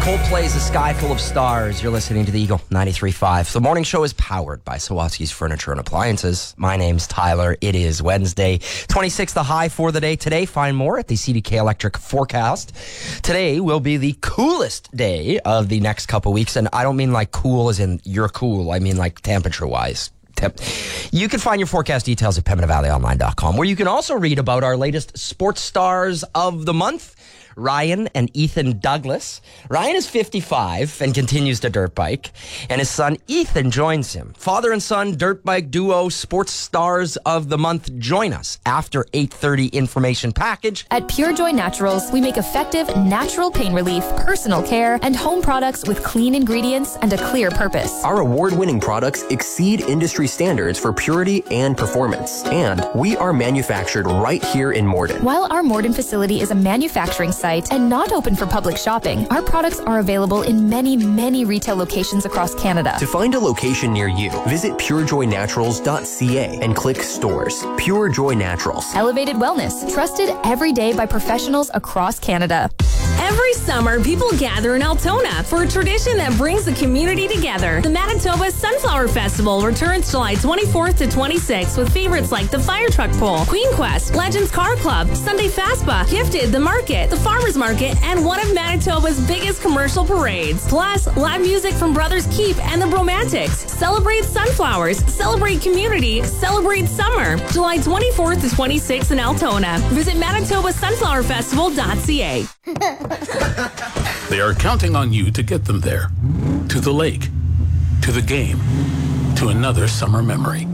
Coldplay's A Sky Full of Stars. You're listening to the Eagle 93.5. The morning show is powered by Sawatsky's Furniture and Appliances. My name's Tyler. It is Wednesday, 26th, the high for the day. Today, find more at the CDK Electric forecast. Today will be the coolest day of the next couple weeks. And I don't mean like cool as in you're cool. I mean like temperature-wise. You can find your forecast details at PembinaValleyOnline.com, where you can also read about our latest sports stars of the month, Ryan and Ethan Douglas. Ryan is 55 and continues to dirt bike, and his son Ethan joins him. Father and son dirt bike duo sports stars of the month join us after 8:30 information package. At Pure Joy Naturals, we make effective natural pain relief, personal care, and home products with clean ingredients and a clear purpose. Our award-winning products exceed industry standards for purity and performance, and we are manufactured right here in Morden. While our Morden facility is a manufacturing site and not open for public shopping, our products are available in many retail locations across Canada. To find a location near you, visit purejoynaturals.ca and click stores. Pure Joy Naturals. Elevated wellness, trusted every day by professionals across Canada. Every summer, people gather in Altona for a tradition that brings the community together. The Manitoba Sunflower Festival returns July 24th to 26th with favorites like the Fire Truck Pull, Queen Quest, Legends Car Club, Sunday Fastba, Gifted, The Market, the Farmers Market, and one of Manitoba's biggest commercial parades. Plus, live music from Brothers Keep and the Bromantics. Celebrate sunflowers, celebrate community, celebrate summer. July 24th to 26th in Altona. Visit ManitobaSunflowerFestival.ca. They are counting on you to get them there. To the lake, to the game, to another summer memory.